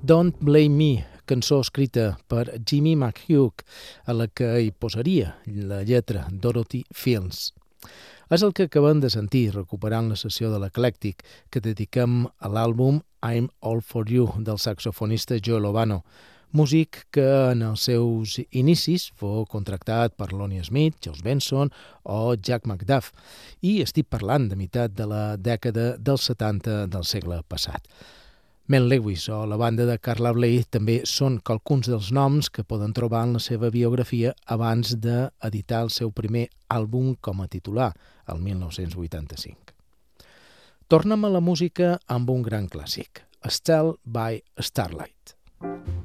Don't Blame Me, cançó escrita per Jimmy McHugh, a la que hi posaria la lletra Dorothy Fields. És el que acabem de sentir recuperant la sessió de l'Eclèctic que dediquem a l'àlbum I'm All For You del saxofonista Joe Lovano, músic que en els seus inicis fou contractat per Lonnie Smith, George Benson o Jack McDuff, i estic parlant de meitat de la dècada dels 70 del segle passat. Mel Lewis o la banda de Carla Bley també són alguns dels noms que poden trobar en la seva biografia abans d'editar el seu primer àlbum com a titular, el 1985. Tornem a la música amb un gran clàssic, Stell by Starlight.